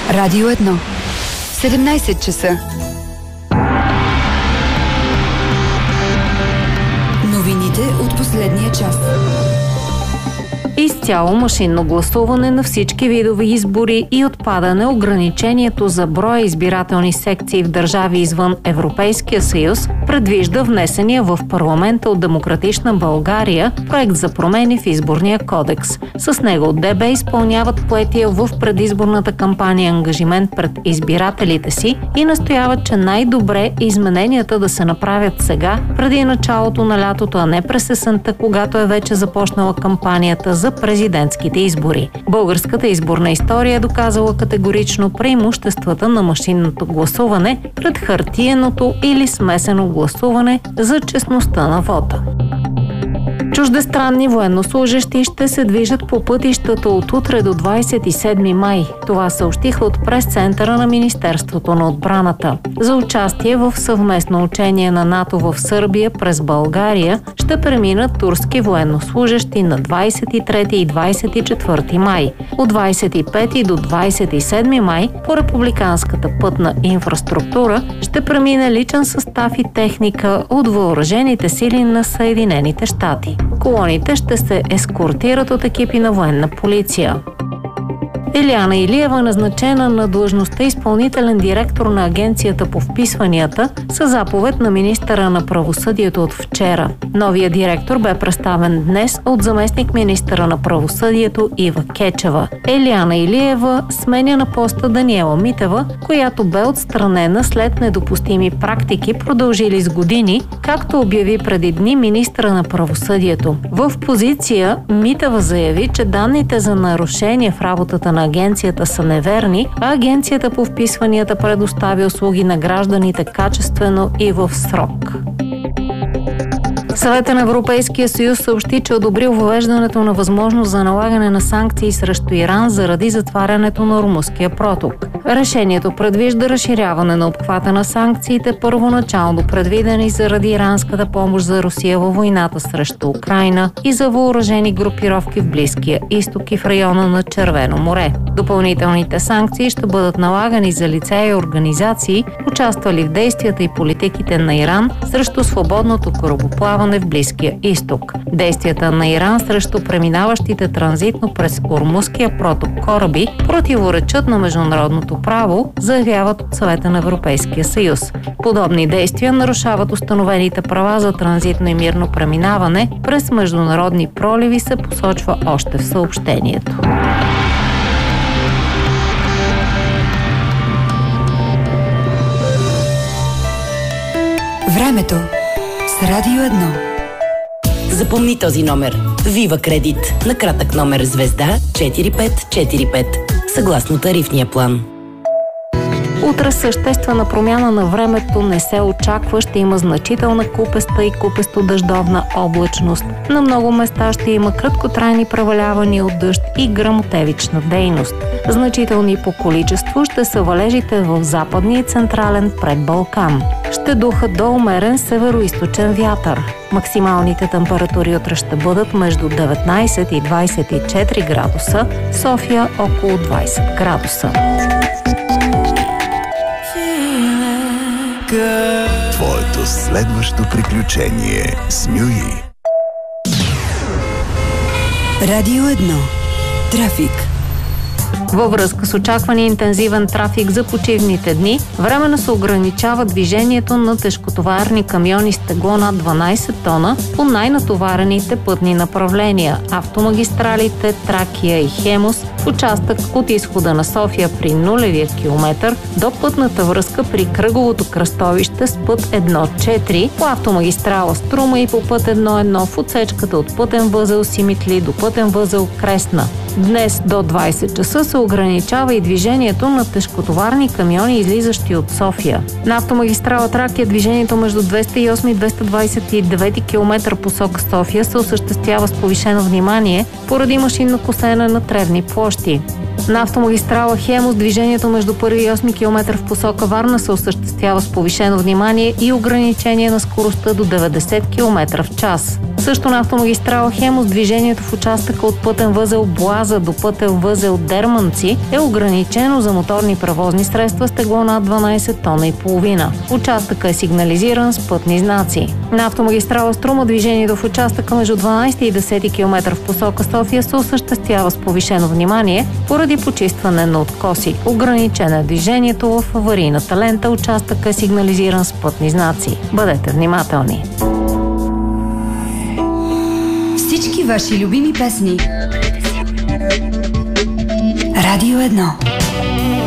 Радио 1. 17 часа. Новините от последния час. Изцяло машинно гласуване на всички видове избори и отпадане ограничението за броя избирателни секции в държави извън Европейския съюз предвижда внесения в парламента от Демократична България проект за промени в изборния кодекс. С него от ДБ изпълняват поетия в предизборната кампания ангажимент пред избирателите си и настояват, че най-добре е измененията да се направят сега, преди началото на лятото, а не през есента, когато е вече започнала кампанията за президентските избори. Българската изборна история е доказала категорично преимуществата на машинното гласуване пред хартиеното или смесено гласуване за честността на вота. Чуждестранни военнослужещи ще се движат по пътищата от утре до 27 май. Това съобщиха от прес-центъра на Министерството на отбраната. За участие в съвместно учение на НАТО в Сърбия през България ще преминат турски военнослужещи на 23 и 24 май. От 25 до 27 май по републиканската пътна инфраструктура ще премине личен състав и техника от въоръжените сили на Съединените щати. Колоните ще се ескортират от екипи на военна полиция. Илияна Илиева, назначена на длъжността изпълнителен директор на Агенцията по вписванията, със заповед на министъра на правосъдието от вчера. Новият директор бе представен днес от заместник министъра на правосъдието Ива Кечева. Илияна Илиева сменя на поста Даниела Митева, която бе отстранена след недопустими практики, продължили с години, както обяви преди дни министъра на правосъдието. В позиция Митева заяви, че данните за нарушение в работата на агенцията са неверни, а агенцията по вписванията предоставя услуги на гражданите качествено и в срок. Съветът на Европейския съюз съобщи, че одобрил въвеждането на възможност за налагане на санкции срещу Иран заради затварянето на Ормузския проток. Решението предвижда разширяване на обхвата на санкциите, първоначално предвидени заради иранската помощ за Русия във войната срещу Украйна и за въоръжени групировки в Близкия изток и в района на Червено море. Допълнителните санкции ще бъдат налагани за лица и организации, участвали в действията и политиките на Иран срещу свободното корабоплаване в Близкия изток. Действията на Иран срещу преминаващите транзитно през Ормузския проток кораби противоречат на международното право, заявяват от Съвета на Европейския съюз. Подобни действия нарушават установените права за транзитно и мирно преминаване през международни проливи, се посочва още в съобщението. Времето с Радио 1. Запомни този номер. Вива Кредит. На кратък номер звезда 4545. Съгласно тарифния план. Утре съществена промяна на времето не се очаква. Ще има значителна купеста и купесто-дъждовна облачност. На много места ще има краткотрайни превалявания от дъжд и гръмотевична дейност. Значителни по количество ще са валежите в западния и централен Предбалкан. Ще духа до умерен североизточен вятър. Максималните температури утре ще бъдат между 19 и 24 градуса, София около 20 градуса. Твоето следващо приключение с Мюи. Радио 1. Трафик. Във връзка с очаквания интензивен трафик за почивните дни, временно се ограничава движението на тежкотоварни камиони с тегло над 12 тона по най-натоварените пътни направления – автомагистралите Тракия и Хемус, в участък от изхода на София при нулевия километър до пътната връзка при кръговото кръстовище с път 1.4, по автомагистрала Струма и по път 1.1 в отсечката от пътен възел Симитли до пътен възел Кресна. Днес до 20 часа се ограничава и движението на тежкотоварни камиони, излизащи от София. На автомагистрала Тракия движението между 208 и 229 км посока София се осъществява с повишено внимание поради машинно косене на тревни площи. На автомагистрала Хемус движението между 1 и 8 км в посока Варна се осъществява с повишено внимание и ограничение на скоростта до 90 км в час. Също на автомагистрала Хемус движението в участъка от пътен възел Блаза до пътен възел Дерманци е ограничено за моторни превозни средства с тегло над 12 тона и половина. Участъка е сигнализиран с пътни знаци. На автомагистрала Струма движението в участъка между 12 и 10 км в посока София се осъществява с повишено внимание поради почистване на откоси. Ограничено е движението в аварийната лента. Участъка е сигнализиран с пътни знаци. Бъдете внимателни. Всички ваши любими песни. Радио 1.